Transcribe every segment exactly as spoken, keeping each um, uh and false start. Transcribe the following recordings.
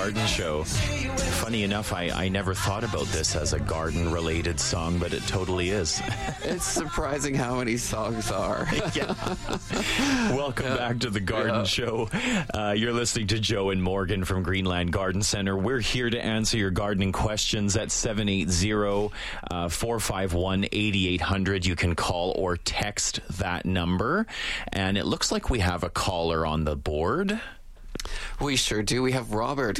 Garden Show. Funny enough, I, I never thought about this as a garden-related song, but it totally is. It's surprising how many songs are. Yeah. Welcome yeah. back to the Garden yeah. Show. Uh, you're listening to Joe and Morgan from Greenland Garden Center. We're here to answer your gardening questions at seven eight zero, four five one, eight eight zero zero. You can call or text that number. And it looks like we have a caller on the board. We sure do. We have Robert.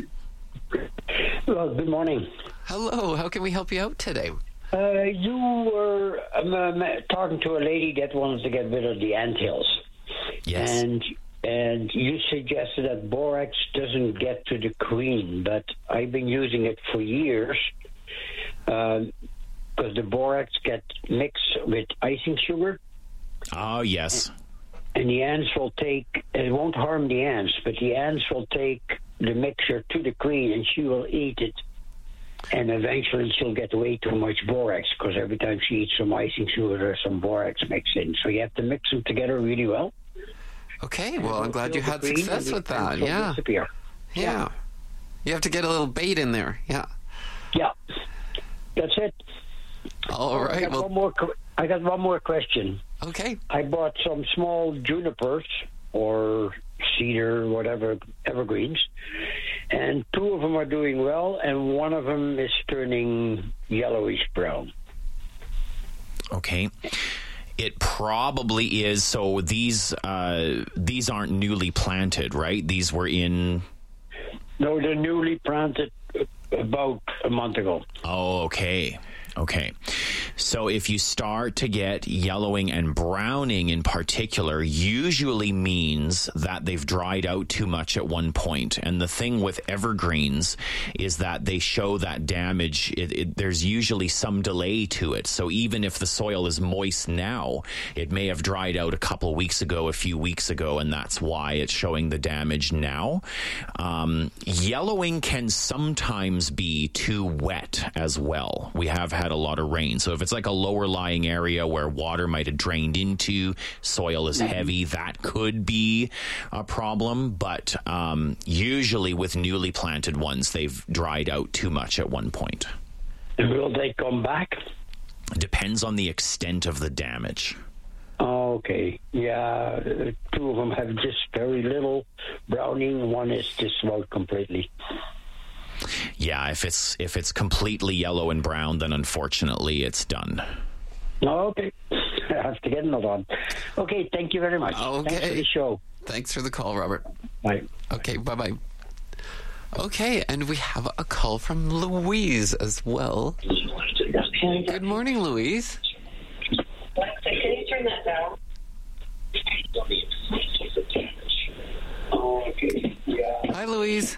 Well, good morning. Hello. How can we help you out today? Uh, you were um, um, talking to a lady that wants to get rid of the anthills. Yes. And and you suggested that borax doesn't get to the queen, but I've been using it for years because uh, the borax gets mixed with icing sugar. Oh, yes. And the ants will take, it won't harm the ants, but the ants will take the mixture to the queen and she will eat it. And eventually she'll get way too much borax because every time she eats some icing sugar, there's some borax mixed in. So you have to mix them together really well. Okay, well, I'm glad you had success with that. Yeah. Disappear. Yeah. You have to get a little bait in there. Yeah. Yeah. That's it. All right. I got, well, one more, I got one more question. Okay. I bought some small junipers or cedar, whatever, evergreens, and two of them are doing well, and one of them is turning yellowish brown. Okay. It probably is. So these uh, these aren't newly planted, right? These were in... No, they're newly planted about a month ago. Oh, okay. Okay. So if you start to get yellowing and browning in particular, usually means that they've dried out too much at one point. And the thing with evergreens is that they show that damage. It, it, there's usually some delay to it. So even if the soil is moist now, it may have dried out a couple weeks ago, a few weeks ago, and that's why it's showing the damage now. Um, yellowing can sometimes be too wet as well. We have had a lot of rain. So if it's like a lower lying area where water might have drained into, soil is heavy, that could be a problem. But um, usually with newly planted ones, they've dried out too much at one point. Will they come back? Depends on the extent of the damage. Okay. Yeah, two of them have just very little browning. One is just out completely. Yeah, if it's if it's completely yellow and brown, then unfortunately it's done. Okay. I have to get another one. Okay, thank you very much. Okay. Thanks for the show. Thanks for the call, Robert. Bye. Okay, bye-bye. Okay, and we have a call from Louise as well. Good morning, Louise. Alexa, can you turn that down? Hi, Louise.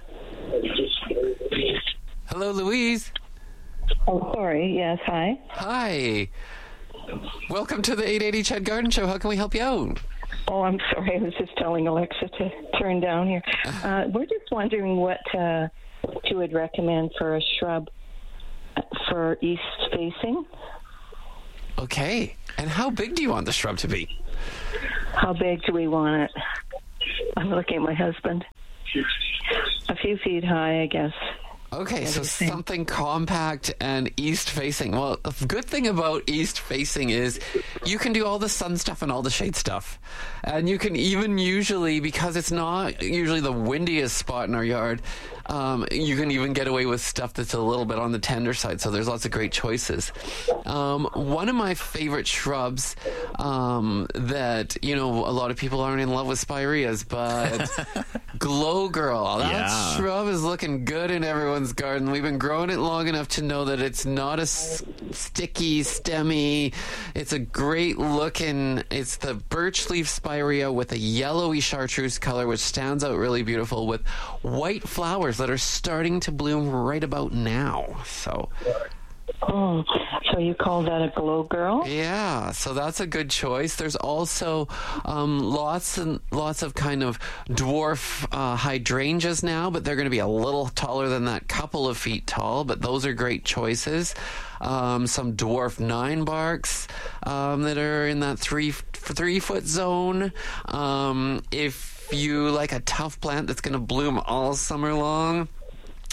Hello, Louise. Oh, sorry. Yes, hi. Hi. Welcome to the eight eighty Ched Garden Show. How can we help you out? Oh, I'm sorry. I was just telling Alexa to turn down here. Uh, we're just wondering what uh, you would recommend for a shrub for east facing. Okay. And how big do you want the shrub to be? How big do we want it? I'm looking at my husband. A few feet high, I guess. Okay, so something compact and east-facing. Well, the good thing about east-facing is you can do all the sun stuff and all the shade stuff. And you can even usually, because it's not usually the windiest spot in our yard, um, you can even get away with stuff that's a little bit on the tender side. So there's lots of great choices. Um, one of my favorite shrubs um, that, you know, a lot of people aren't in love with spireas, but Glow Girl. That Yeah. shrub is looking good in everyone's garden. We've been growing it long enough to know that it's not a s- sticky, stemmy. It's a great looking, it's the birch leaf spirea with a yellowy chartreuse color, which stands out really beautiful with white flowers that are starting to bloom right about now. So... Oh, so you call that a Glow Girl? Yeah, so that's a good choice. There's also um, lots and lots of kind of dwarf uh, hydrangeas now, but they're going to be a little taller than that, couple of feet tall, but those are great choices. Um, some dwarf nine barks um, that are in that three three foot zone. Um, if you like a tough plant that's going to bloom all summer long,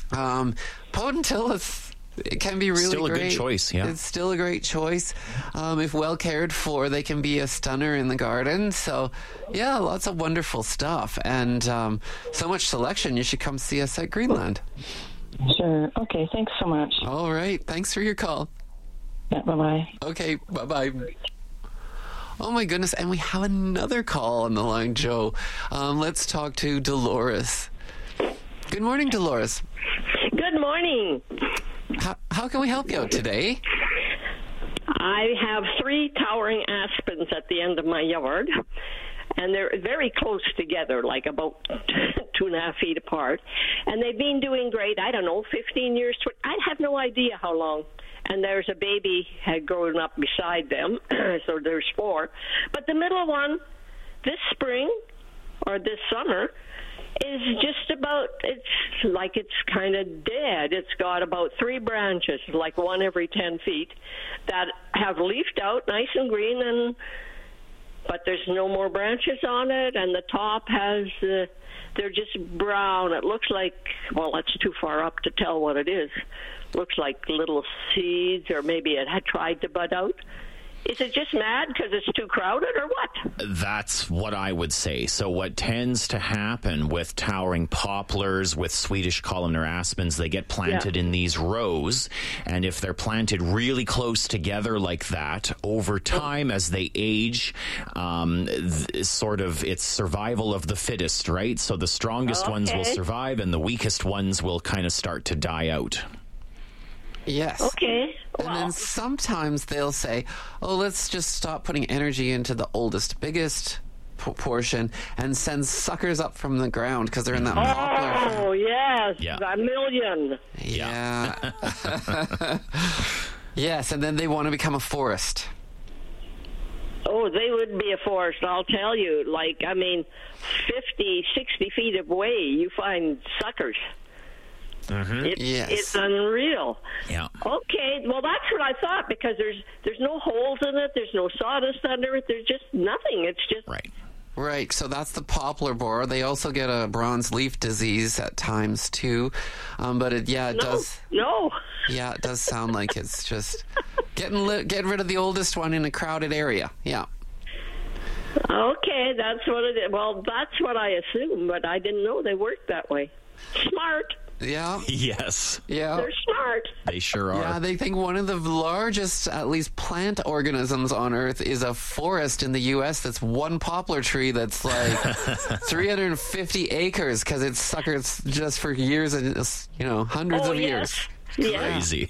Um, potentilla, it can be really Still a great. good choice, yeah. It's still a great choice. Um, if well cared for, they can be a stunner in the garden. So, yeah, lots of wonderful stuff. And um, so much selection, you should come see us at Greenland. Sure. Okay, thanks so much. All right. Thanks for your call. Yeah, bye-bye. Okay, bye-bye. Oh, my goodness. And we have another call on the line, Joe. Um, let's talk to Dolores. Good morning, Dolores. Good morning. How, how can we help you out today? I have three towering aspens at the end of my yard, and they're very close together, like about two and a half feet apart. And they've been doing great. I don't know, fifteen years. I have no idea how long. And there's a baby had grown up beside them, so there's four. But the middle one, this spring or this summer, is just about, it's like it's kind of dead. It's got about three branches, like one every ten feet, that have leafed out nice and green, and but there's no more branches on it, and the top has, uh, they're just brown. It looks like, well, that's too far up to tell what it is. Looks like little seeds, or maybe it had tried to bud out. Is it just mad because it's too crowded, or what? That's what I would say. So what tends to happen with towering poplars, with Swedish columnar aspens, they get planted Yeah. in these rows, and if they're planted really close together like that, over time as they age, um, th- sort of it's survival of the fittest, right? So the strongest ones will Okay. survive, and the weakest ones will kind of start to die out. Yes. Okay. And Well, then sometimes they'll say, oh, let's just stop putting energy into the oldest, biggest p- portion and send suckers up from the ground because they're in that poplar. oh, yes, Yeah. a million. Yeah. Yes, and then they want to become a forest. Oh, they would be a forest, I'll tell you. Like, I mean, fifty, sixty feet away, you find suckers. It's, Yes. it's unreal. Yeah. Okay, well, that's what I thought, because there's there's no holes in it, there's no sawdust under it, there's just nothing. It's just Right. Right, so that's the poplar borer. They also get a bronze leaf disease at times too, um, but it, yeah, it no, does. no. Yeah, it does sound like it's just getting li- get rid of the oldest one in a crowded area. Yeah. Okay, that's what it is. Well, that's what I assumed, but I didn't know they worked that way. Smart. Yeah. Yes, Yeah. They're smart. they sure are. Yeah, they think one of the largest, at least plant organisms on Earth is a forest in the U S that's one poplar tree that's like three hundred fifty acres because it's suckers just for years and, you know, hundreds Oh, of yes. years. Yeah. Crazy.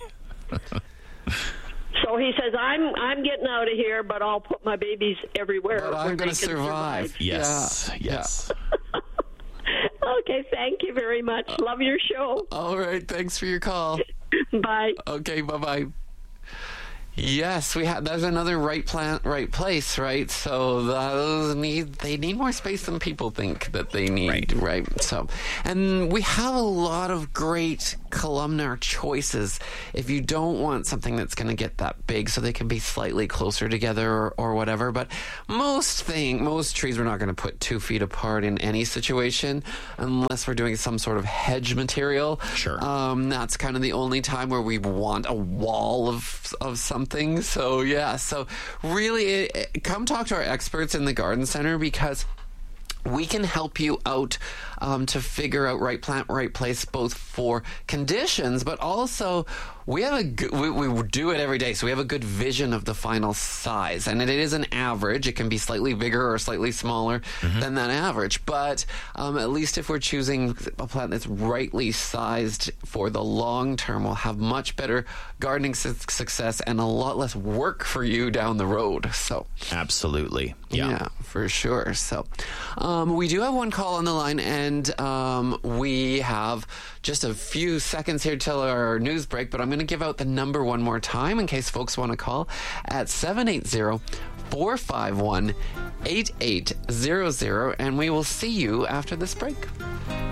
So he says, I'm I'm getting out of here, but I'll put my babies everywhere. But where I'm they going to can survive. Yes, Yeah. yes. Okay, thank you very much. Love your show. All right. Thanks for your call. Bye. Okay. Bye bye. Yes, we have. There's another right plant, right place, right? So those need they need more space than people think that they need, Right. right? So, and we have a lot of great columnar choices. If you don't want something that's going to get that big, so they can be slightly closer together or, or whatever. But most thing, most trees, we're not going to put two feet apart in any situation unless we're doing some sort of hedge material. Sure. Um, that's kind of the only time where we want a wall of of something. So yeah, so really, it, it, come talk to our experts in the garden center because we can help you out um, to figure out right plant, right place, both for conditions, but also we have a good, we, we do it every day, so we have a good vision of the final size, and it is an average. It can be slightly bigger or slightly smaller than that average, but um, at least if we're choosing a plant that's rightly sized for the long term, we'll have much better gardening su- success and a lot less work for you down the road. So Absolutely. Yeah. yeah, for sure. So, um, we do have one call on the line, and um, we have just a few seconds here till our news break, but I'm going to give out the number one more time in case folks want to call at seven eight zero, four five one, eight eight zero zero, and we will see you after this break.